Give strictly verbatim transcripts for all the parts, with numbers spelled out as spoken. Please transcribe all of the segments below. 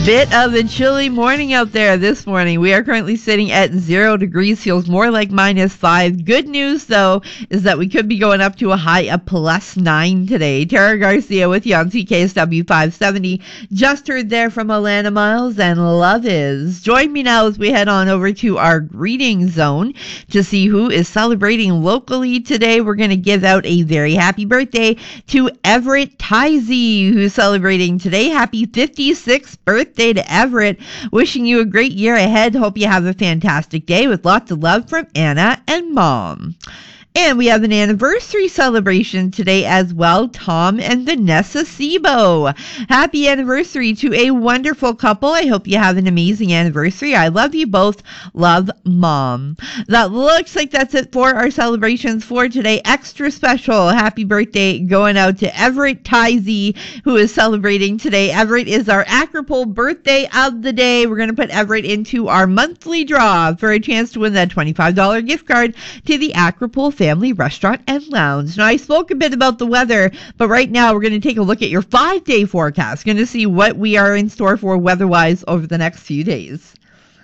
Bit of a chilly morning out there this morning. We are currently sitting at zero degrees, feels more like minus five. Good news, though, is that we could be going up to a high of plus nine today. Tara Garcia with you on C K S W five seventy. Just heard there from Alana Miles and Love Is. Join me now as we head on over to our greeting zone to see who is celebrating locally today. We're going to give out a very happy birthday to Everett Tizey, who's celebrating today. Happy fifty-sixth birthday to Everett. Wishing you a great year ahead. Hope you have a fantastic day with lots of love from Anna and Mom. And we have an anniversary celebration today as well. Tom and Vanessa Sebo. Happy anniversary to a wonderful couple. I hope you have an amazing anniversary. I love you both. Love, Mom. That looks like that's it for our celebrations for today. Extra special happy birthday going out to Everett Tizey, who is celebrating today. Everett is our Acropole birthday of the day. We're going to put Everett into our monthly draw for a chance to win that twenty-five dollars gift card to the Acropole Family Restaurant and Lounge. Now, I spoke a bit about the weather, but right now we're going to take a look at your five-day forecast. Going to see what we are in store for weather-wise over the next few days.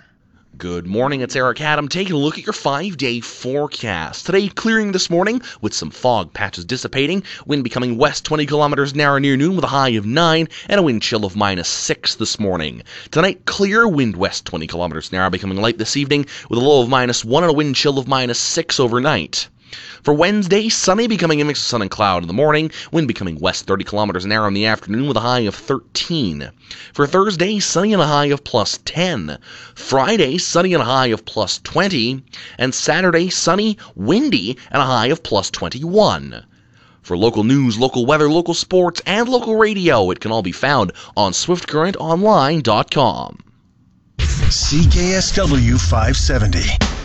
Good morning, it's Eric Adam taking a look at your five-day forecast. Today, clearing this morning with some fog patches dissipating, wind becoming west twenty kilometers an hour near noon with a high of nine and a wind chill of minus six this morning. Tonight, clear, wind west twenty kilometers an hour becoming light this evening with a low of minus one and a wind chill of minus six overnight. For Wednesday, sunny, becoming a mix of sun and cloud in the morning, wind becoming west thirty kilometers an hour in the afternoon with a high of thirteen. For Thursday, sunny and a high of plus ten. Friday, sunny and a high of plus twenty. And Saturday, sunny, windy, and a high of plus twenty-one. For local news, local weather, local sports, and local radio, it can all be found on swift current online dot com. C K S W five seventy.